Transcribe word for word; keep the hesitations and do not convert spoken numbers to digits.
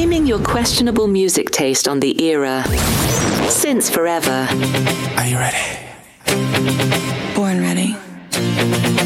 blaming your questionable music taste on the era since forever. Are you ready?